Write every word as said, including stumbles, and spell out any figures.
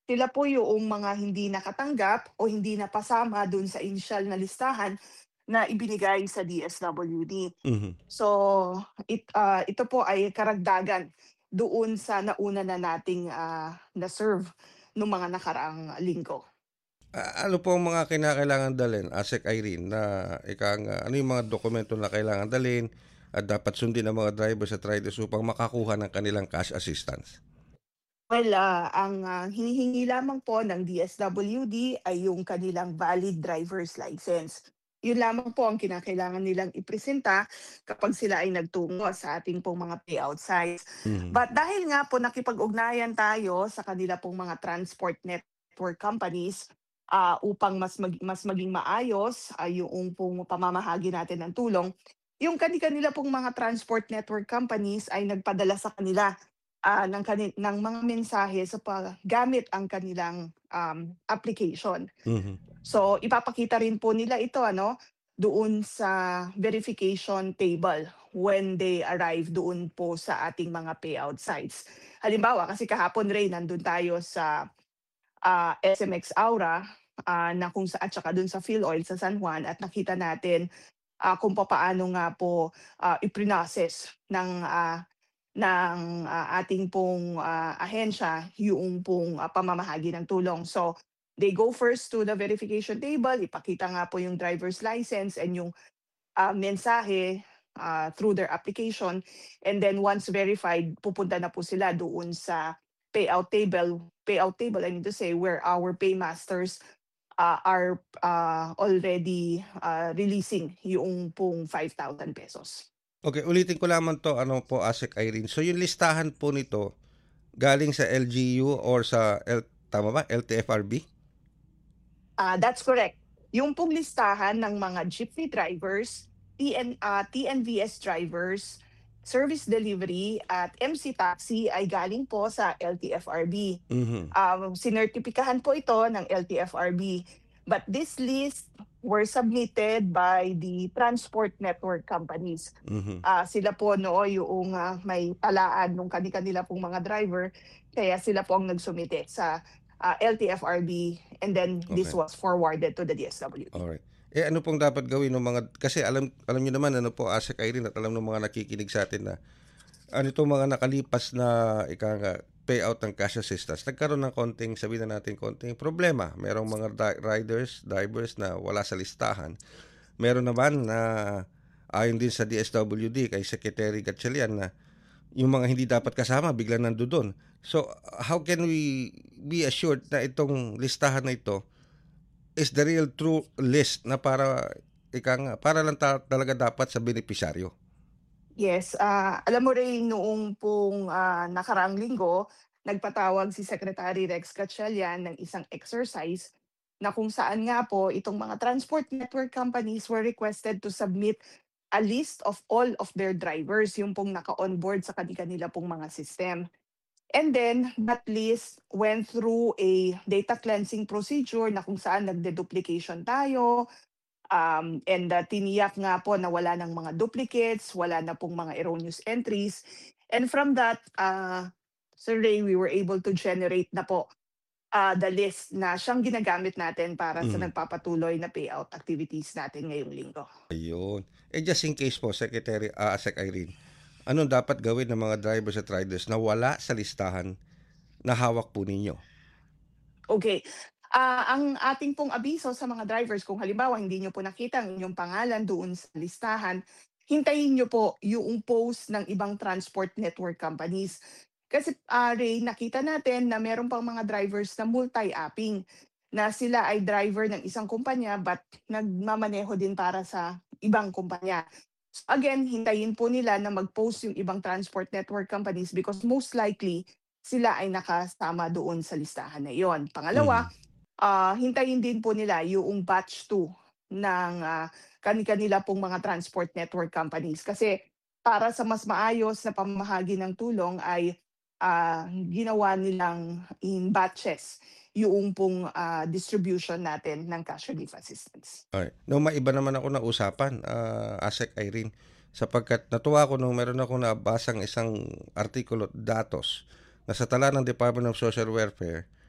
sila po yung mga hindi nakatanggap o hindi napasama dun sa inisyal na listahan na ibinigay sa D S W D. Mhm. So, it ah, ito po ay karagdagan doon sa nauna na nating, ah, na-serve nung mga nakaraang linggo. Ah, ano po ang mga kinakailangan dalhin, ASEC Irene, na ika nga, ano yung mga dokumento na kailangan dalhin at dapat sundin ng mga drivers at riders upang makakuha ng kanilang cash assistance? Well, ah, ang, ah, hinihingi lamang po ng D S W D ay yung kanilang valid driver's license. Yun lamang po ang kinakailangan nilang ipresenta kapag sila ay nagtungo sa ating pong mga payout sites. Mhm. But dahil nga po nakipag-ugnayan tayo sa kanila pong mga transport network companies, ah, upang mas mag mas maging maayos, ay yung pong pamamahagi natin ng tulong, yung kani-kanila pong mga transport network companies ay nagpadala sa kanila ah, ng kani ng mga mensahe sa pa gamit ang kanilang, um, application. Mhm. So, ipapakita rin po nila ito ano, doon sa verification table when they arrive doon po sa ating mga payout sites. Halimbawa, kasi kahapon rin nandun tayo sa, ah, S M X Aura, ah, na kung sa at saka dun sa PhilOil sa San Juan at nakita natin, ah, kung papaano nga po, ah, iprinoseso ng, ah ng, ah, ating pong, ah, ahensya yung pong, ah, pamamahagi ng tulong. So, they go first to the verification table, ipakita nga po yung driver's license and yung, ah, mensahe, ah, through their application. And then once verified, pupunta na po sila doon sa payout table payout table, I mean to say, where our paymasters, ah, are, ah, already, ah, releasing yung pong five thousand pesos. Okey, ulitin ko lamang 'to, ano po, ASEC Irene. So yung listahan po nito galing sa L G U or sa L tama ba, L T F R B? Ah, that's correct. Yung pong listahan ng mga jeepney drivers, T N ah, T N V S drivers, service delivery at M C taxi ay galing po sa L T F R B. Mhm. Um, sinertipikahan po ito ng L T F R B. But this list were submitted by the transport network companies. Mhm. Ah, sila po no yung ah, may talaan nung kani-kanila pong mga driver, kaya sila po ang nagsumite sa ah, L T F R B and then this Okey. was forwarded to the D S W D. Alright. Eh, ano pong dapat gawin ng mga kasi alam alam niyo naman ano po, ASEC Irene, at alam ng mga nakikinig sa'tin na ano itong mga nakalipas na ika nga, payout ng cash assistance, nagkaroon ng konting, sabihin na natin, konting problema. Merong mga di riders, drivers na wala sa listahan. Meron naman na ayon din sa D S W D kay Secretary Gatchalian na yung mga hindi dapat kasama biglang nandodo'n. So, how can we be assured na itong listahan na ito is the real true list na para ika nga, para lang ta talaga dapat sa benepisyaryo? Yes, ah, alam mo rin noong pong, ah, nakaraang linggo, nagpatawag si Secretary Rex Gatchalian ng isang exercise na kung saan nga po itong mga transport network companies were requested to submit a list of all of their drivers, yung pong naka-onboard sa kani-kanila pong mga system. And then that list went through a data cleansing procedure na kung saan nagde-duplication tayo, um, and ah, tiniyak nga po na wala ng mga duplicates, wala na pong mga erroneous entries. And from that, ah, Sir Ray, we were able to generate na po ah, the list na siyang ginagamit natin para sa Mhm. nagpapatuloy na payout activities natin ngayong linggo. Ayun. Eh, just in case po, Secretary, ah, Sec Irene, anong dapat gawin ng mga drivers at riders na wala sa listahan na hawak po ninyo? Okay. Ah, ang ating pong abiso sa mga drivers kung halimbawa hindi niyo po nakita ang inyong pangalan doon sa listahan, hintayin niyo po yung post ng ibang transport network companies. Kasi, ah, Ray, nakita natin na meron pang mga drivers na multi-apping, na sila ay driver ng isang kumpanya but nagmamaneho din para sa ibang kumpanya. So again, hintayin po nila na mag-post yung ibang transport network companies because most likely sila ay nakasama doon sa listahan na iyon. Pangalawa, Mhm. ah, hintayin din po nila yung batch two ng, ah, kani-kanila pong mga transport network companies. Kasi para sa mas maayos na pamamahagi ng tulong ay, ah, ginawa nilang in batches yung pong, ah, distribution natin ng cash relief assistance. Alright. No, maiba naman ako ng usapan, ah, Asec Irene, sapagkat natuwa ako nung meron akong nabasang isang artikulo, datos, na sa tala ng Department of Social Welfare